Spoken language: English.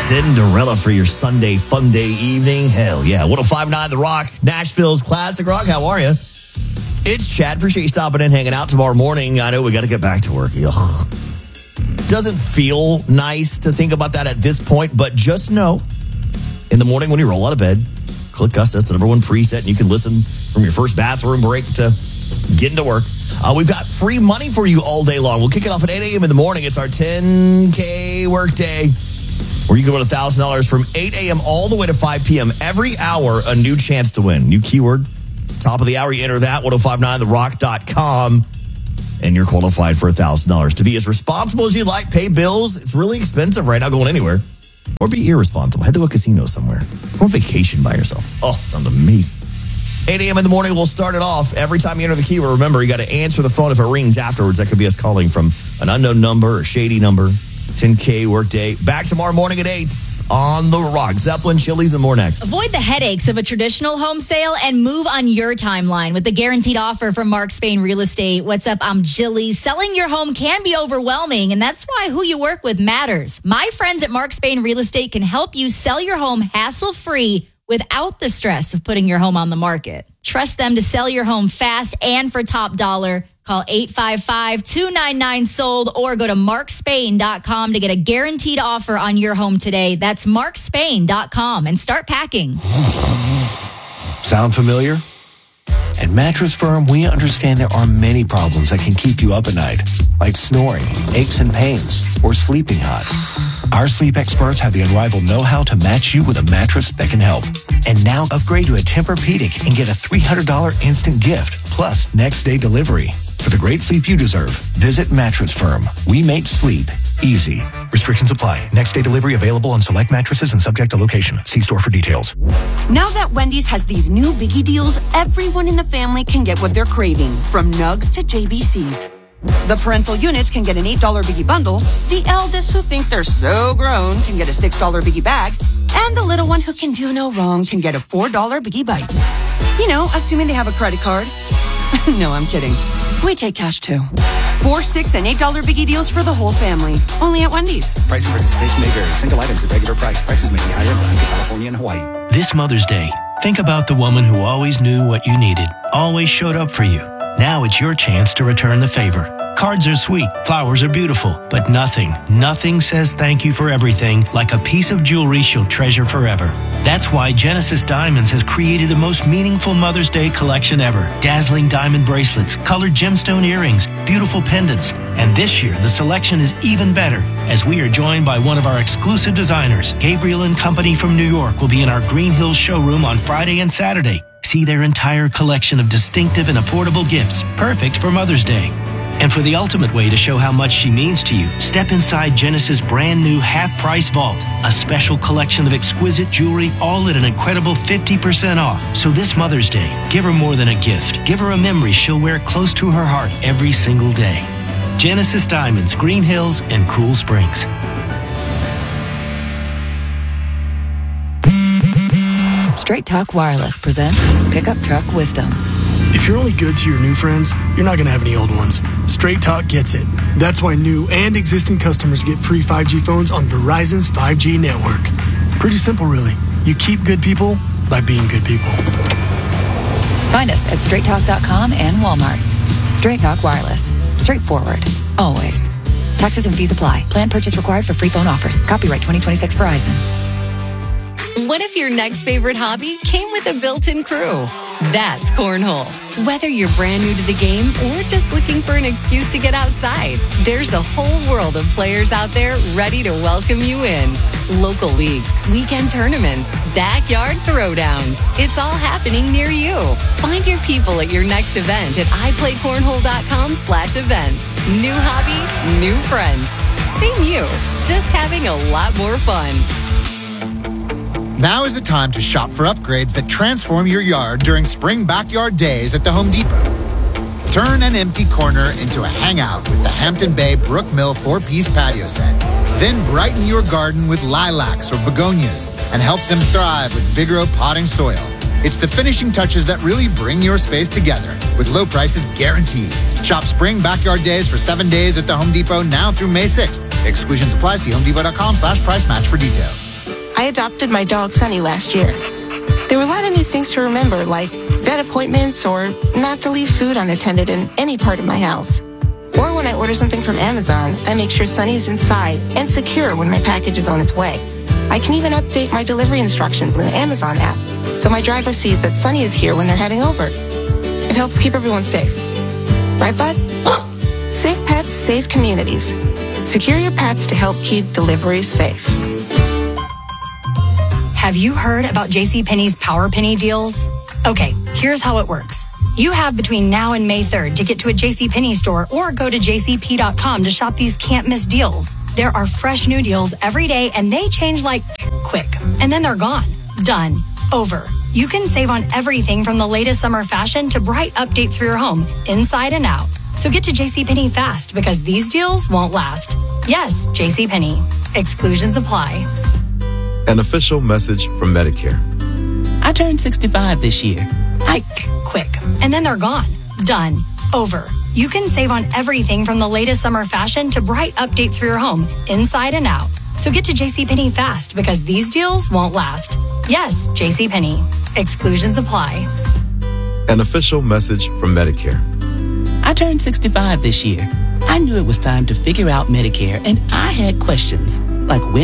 Cinderella for your Sunday fun day evening. Hell yeah. 105.9 The Rock, Nashville's classic rock. How are you? It's Chad. Appreciate you stopping in, hanging out tomorrow morning. I know we got to get back to work. Ugh. Doesn't feel nice to think about that at this point, but just know, in the morning when you roll out of bed, click us. That's the number one preset, and you can listen from your first bathroom break to getting to work. We've got free money for you all day long. We'll kick it off at 8 a.m. in the morning. It's our 10K work day, where you can win $1,000 from 8 a.m. all the way to 5 p.m. Every hour, a new chance to win. New keyword, top of the hour, you enter that, 1059therock.com, and you're qualified for $1,000. To be as responsible as you like, pay bills. It's really expensive right now going anywhere. Or be irresponsible. Head to a casino somewhere. Go on vacation by yourself. Oh, it sounds amazing. 8 a.m. in the morning, we'll start it off. Every time you enter the keyword, remember, you got to answer the phone if it rings afterwards. That could be us calling from an unknown number or shady number. 10K workday. Back tomorrow morning at 8 on The Rock. Zeppelin, Chili's, and more next. Avoid the headaches of a traditional home sale and move on your timeline with the guaranteed offer from Mark Spain Real Estate. What's up? I'm Jilly. Selling your home can be overwhelming, and that's why who you work with matters. My friends at Mark Spain Real Estate can help you sell your home hassle-free without the stress of putting your home on the market. Trust them to sell your home fast and for top dollar. Call 855-299-SOLD or go to markspain.com to get a guaranteed offer on your home today. That's markspain.com and start packing. Sound familiar? At Mattress Firm, we understand there are many problems that can keep you up at night, like snoring, aches and pains, or sleeping hot. Our sleep experts have the unrivaled know-how to match you with a mattress that can help. And now upgrade to a Tempur-Pedic and get a $300 instant gift, plus next-day delivery. For the great sleep you deserve, visit Mattress Firm. We make sleep easy. Restrictions apply. Next-day delivery available on select mattresses and subject to location. See store for details. Now that Wendy's has these new biggie deals, everyone in the family can get what they're craving, from nugs to JBCs. The parental units can get an $8 biggie bundle. The eldest who think they're so grown can get a $6 biggie bag. And the little one who can do no wrong can get a $4 biggie bites. You know, assuming they have a credit card. No, I'm kidding. We take cash too. $4, $6, and $8 biggie deals for the whole family. Only at Wendy's. Price and participation may vary. Single items at regular price. Prices may be higher in Alaska, California, and Hawaii. This Mother's Day, think about the woman who always knew what you needed, always showed up for you. Now it's your chance to return the favor. Cards are sweet, flowers are beautiful, but nothing says thank you for everything like a piece of jewelry she'll treasure forever. That's why Genesis Diamonds has created the most meaningful Mother's Day collection ever. Dazzling diamond bracelets, colored gemstone earrings, beautiful pendants. And this year, the selection is even better, as we are joined by one of our exclusive designers. Gabriel & Company from New York will be in our Green Hills showroom on Friday and Saturday. See their entire collection of distinctive and affordable gifts, perfect for Mother's Day. And for the ultimate way to show how much she means to you, step inside Genesis' brand new half-price vault, a special collection of exquisite jewelry, all at an incredible 50% off. So this Mother's Day, give her more than a gift. Give her a memory she'll wear close to her heart every single day. Genesis Diamonds, Green Hills, and Cool Springs. Straight Talk Wireless presents Pickup Truck Wisdom. If you're only good to your new friends, you're not going to have any old ones. Straight Talk gets it. That's why new and existing customers get free 5G phones on Verizon's 5G network. Pretty simple, really. You keep good people by being good people. Find us at straighttalk.com and Walmart. Straight Talk Wireless. Straightforward. Always. Taxes and fees apply. Plan purchase required for free phone offers. Copyright 2026 Verizon. What if your next favorite hobby came with a built-in crew? That's Cornhole. Whether you're brand new to the game or just looking for an excuse to get outside, there's a whole world of players out there ready to welcome you in. Local leagues, weekend tournaments, backyard throwdowns. It's all happening near you. Find your people at your next event at iPlayCornhole.com/events. New hobby, new friends. Same you, just having a lot more fun. Now is the time to shop for upgrades that transform your yard during spring backyard days at the Home Depot. Turn an empty corner into a hangout with the Hampton Bay Brook Mill 4-piece patio set. Then brighten your garden with lilacs or begonias and help them thrive with Vigoro potting soil. It's the finishing touches that really bring your space together, with low prices guaranteed. Shop spring backyard days for 7 days at the Home Depot now through May 6th. Exclusions apply. See HomeDepot.com/price match for details. I adopted my dog Sunny last year. There were a lot of new things to remember, like vet appointments or not to leave food unattended in any part of my house. Or when I order something from Amazon, I make sure Sunny is inside and secure when my package is on its way. I can even update my delivery instructions in the Amazon app, so my driver sees that Sunny is here when they're heading over. It helps keep everyone safe. Right, bud? Safe pets, safe communities. Secure your pets to help keep deliveries safe. Have you heard about JCPenney's Power Penny deals? Okay, here's how it works. You have between now and May 3rd to get to a JCPenney store or go to jcp.com to shop these can't-miss deals. There are fresh new deals every day, and they change like quick. And then they're gone. Done. Over. You can save on everything from the latest summer fashion to bright updates for your home, inside and out. So get to JCPenney fast, because these deals won't last. Yes, JCPenney. Exclusions apply. An official message from Medicare. I turned 65 this year. Quick. And then they're gone. Done. Over. You can save on everything from the latest summer fashion to bright updates for your home, inside and out. So get to JCPenney fast, because these deals won't last. Yes, JCPenney. Exclusions apply. An official message from Medicare. I turned 65 this year. I knew it was time to figure out Medicare, and I had questions, like when